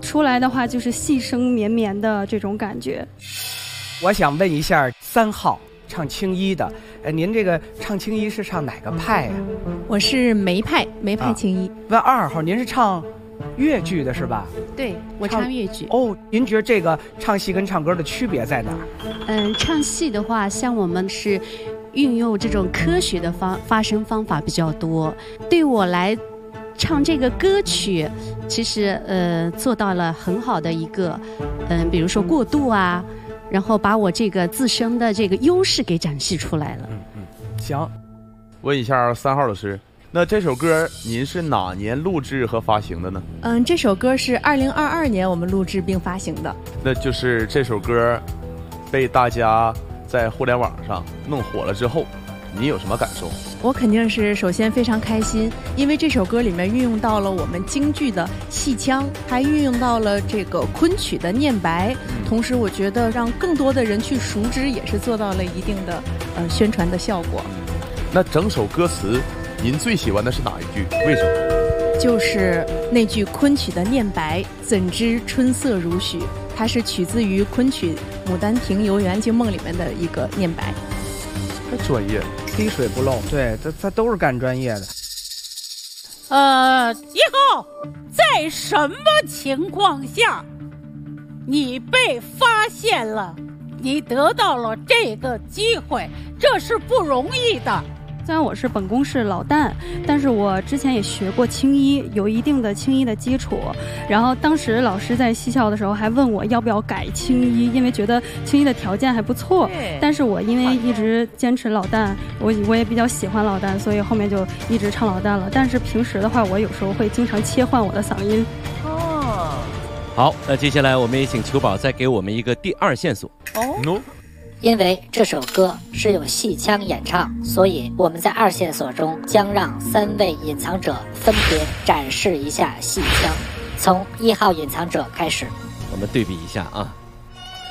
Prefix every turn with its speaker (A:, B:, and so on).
A: 出来的话就是细声绵绵的这种感觉。
B: 我想问一下3号唱青衣的，您这个唱青衣是唱哪个派呀？
C: 我是梅派青衣。
B: 问2号，您是唱越剧的是吧？
C: 对，我唱越剧。
B: 哦，您觉得这个唱戏跟唱歌的区别在哪儿？
D: 唱戏的话，像我们是运用这种科学的发声方法比较多。对我来唱这个歌曲，其实做到了很好的一个比如说过渡啊，然后把我这个自身的这个优势给展示出来了。
B: 行。
E: 问一下3号老师，那这首歌您是哪年录制和发行的呢？
C: 这首歌是2022年我们录制并发行的。
E: 那就是这首歌被大家在互联网上弄火了之后，你有什么感受？
C: 我肯定是首先非常开心，因为这首歌里面运用到了我们京剧的戏腔，还运用到了这个昆曲的念白，同时我觉得让更多的人去熟知，也是做到了一定的宣传的效果。
E: 那整首歌词您最喜欢的是哪一句？为什么？
C: 就是那句昆曲的念白，怎知春色如许，它是取自于昆曲《牡丹亭游园惊梦》里面的一个念白。
E: 太专业，
B: 滴水不漏。对，他都是干专业的。
F: 1号，在什么情况下你被发现了，你得到了这个机会，这是不容易的。
A: 虽然我是本宫是老旦，但是我之前也学过青衣，有一定的青衣的基础。然后当时老师在戏校的时候还问我要不要改青衣，因为觉得青衣的条件还不错。但是我因为一直坚持老旦，我也比较喜欢老旦，所以后面就一直唱老旦了。但是平时的话，我有时候会经常切换我的嗓音。
G: 好，那接下来我们也请球宝再给我们一个第2线索。
H: 因为这首歌是有戏腔演唱，所以我们在2线索中将让3位隐藏者分别展示一下戏腔。从1号隐藏者开始，
G: 我们对比一下啊。